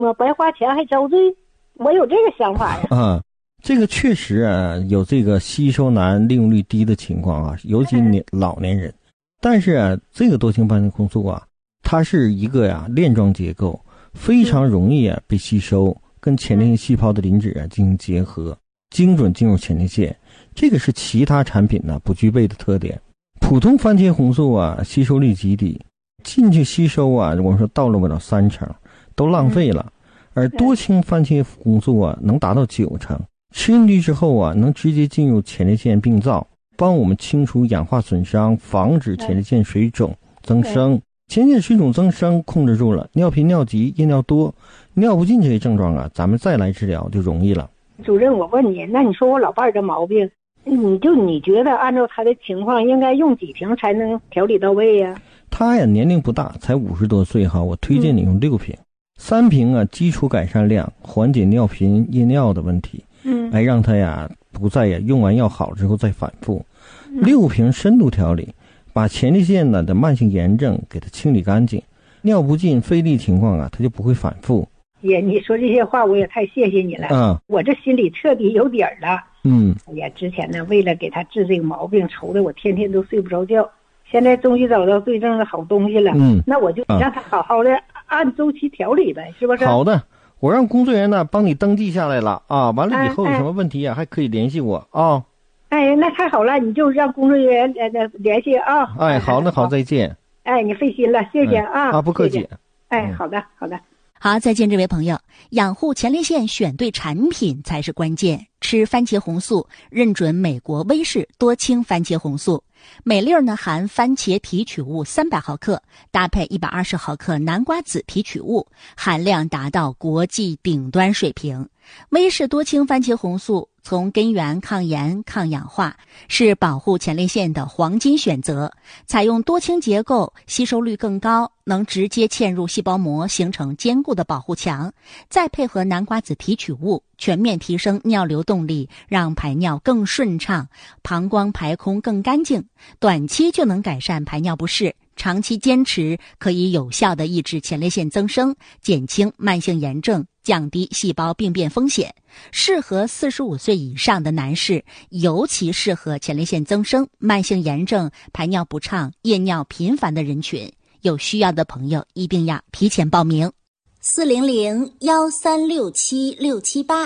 我白花钱还遭罪，我有这个想法呀。 这个确实啊，有这个吸收难、利用率低的情况啊，尤其老年人。但是啊，这个多氢番茄红素啊，它是一个链状结构，非常容易被吸收，跟前列腺细胞的磷脂进行结合，精准进入前列腺。这个是其他产品不具备的特点。普通番茄红素吸收率极低，进去吸收我们说到了不了30%，都浪费了。而多氢番茄红素能达到90%。吃进去之后能直接进入前列腺病灶，帮我们清除氧化损伤，防止前列腺水肿增生。前列腺水肿增生控制住了，尿频尿急夜尿多尿不尽这些症状咱们再来治疗就容易了。 主任，我问你，那你说我老伴儿这毛病，你觉得按照他的情况应该用几瓶才能调理到位呀？ 他年龄不大，才50多岁我推荐你用6瓶，3瓶基础改善量，缓解尿频夜尿的问题。让他不再用完药好之后再反复。6瓶深度调理，把前列腺的慢性炎症给它清理干净，尿不尽费力情况它就不会反复。 你说这些话我也太谢谢你了。我这心里彻底有底儿了。之前呢为了给他治这个毛病，愁的我天天都睡不着觉。现在终于找到对症的好东西了。那我就让他好好的按周期调理呗，是不是？ 好的。我让工作人员帮你登记下来了完了以后有什么问题还可以联系我那太好了，你就让工作人员联系好的，好，再见。 你费心了，谢谢不客气。 好的。 好，再见，这位朋友。养护前列腺选对产品才是关键。吃番茄红素，认准美国威士多氢番茄红素。每粒呢含番茄提取物300毫克，搭配120毫克南瓜子提取物，含量达到国际顶端水平。威士多氢番茄红素从根源抗炎抗氧化，是保护前列腺的黄金选择。采用多氢结构，吸收率更高，能直接嵌入细胞膜，形成坚固的保护墙。再配合南瓜子提取物，全面提升尿流动力，让排尿更顺畅，膀胱排空更干净。短期就能改善排尿不适，长期坚持可以有效地抑制前列腺增生，减轻慢性炎症，降低细胞病变风险。适合45岁以上的男士，尤其适合前列腺增生、慢性炎症、排尿不畅、夜尿频繁的人群。有需要的朋友一定要提前报名。400-1367678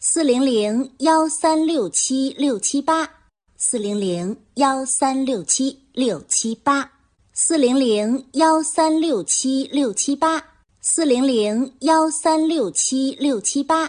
400-1367678 400-1367678 400-1367678 400-1367678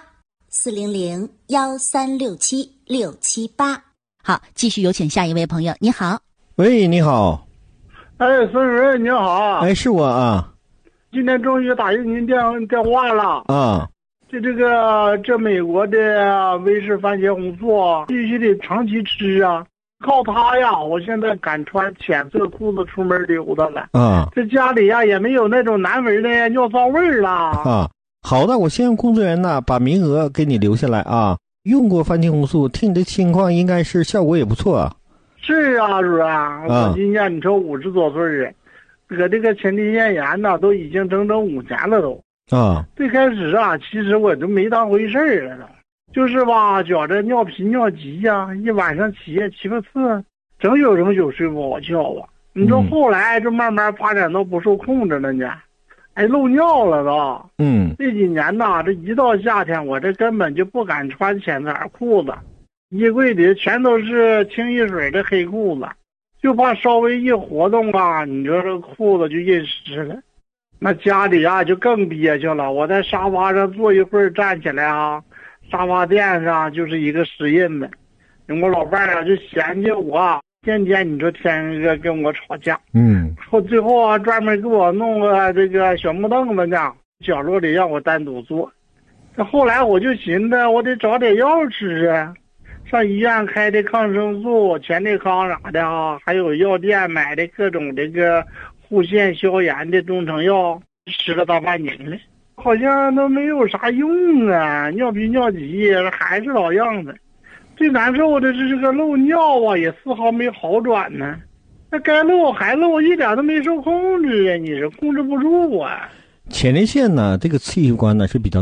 400-1367678。好，继续有请下一位朋友。你好。 喂，你好。 孙主任你好。 是我今天终于打进您电话了这美国的威士番茄红素必须得长期吃靠它我现在敢穿浅色裤子出门溜达了这家里也没有那种难闻的尿骚味了好的，我先让工作人员把名额给你留下来用过番茄红素，听你的情况应该是效果也不错是主任我今年你说50多岁了，得这个前列腺炎都已经整整5年了都最开始其实我都没当回事了就是觉着尿频尿急一晚上起夜7、8次，整宿睡不好觉你说后来就慢慢发展到不受控制了呢，漏尿了都这几年这一到夏天我这根本就不敢穿浅色裤子，衣柜里全都是清一水的黑裤子，就怕稍微一活动你说这裤子就浸湿了。那家里就更憋屈了，我在沙发上坐一会儿站起来沙发垫上就是一个湿印子。我老伴儿就嫌弃我，天天你说天天跟我吵架最后专门给我弄个这个小木凳子呢，角落里让我单独坐。这后来我就寻思我得找点药吃上医院开的抗生素、前列康啥的还有药店买的各种这个护腺消炎的中成药，吃了大半年了，好像都没有啥用尿频尿急还是老样子。最难受的是这个漏尿也丝毫没好转呢，那该漏还漏，一点都没受控制你是控制不住前列腺呢，这个刺激官呢是比较